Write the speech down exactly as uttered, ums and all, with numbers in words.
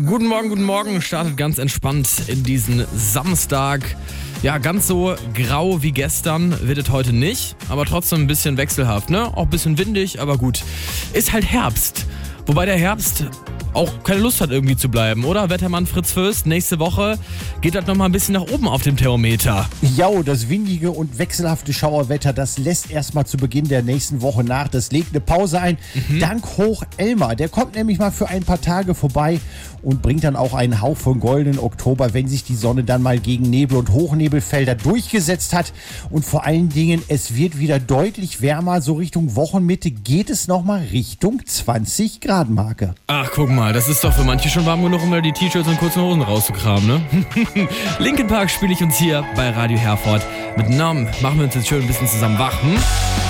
Guten Morgen, guten Morgen. Startet ganz entspannt in diesen Samstag. Ja, ganz so grau wie gestern wird es heute nicht, aber trotzdem ein bisschen wechselhaft, ne? Auch ein bisschen windig, aber gut. Ist halt Herbst. Wobei der Herbst auch keine Lust hat, irgendwie zu bleiben, oder? Wettermann Fritz Fürst, nächste Woche geht das nochmal ein bisschen nach oben auf dem Thermometer. Ja, das windige und wechselhafte Schauerwetter, das lässt erstmal zu Beginn der nächsten Woche nach. Das legt eine Pause ein. Mhm. Dank Hoch Elmar. Der kommt nämlich mal für ein paar Tage vorbei und bringt dann auch einen Hauch von goldenen Oktober, wenn sich die Sonne dann mal gegen Nebel- und Hochnebelfelder durchgesetzt hat. Und vor allen Dingen, es wird wieder deutlich wärmer. So Richtung Wochenmitte geht es nochmal Richtung zwanzig Grad Marke. Ach, guck mal, das ist doch für manche schon warm genug, um da die T-Shirts und kurzen Hosen rauszukramen, ne? Linkin Park spiele ich uns hier bei Radio Herford. Mit Nom machen wir uns jetzt schön ein bisschen zusammen wach, hm?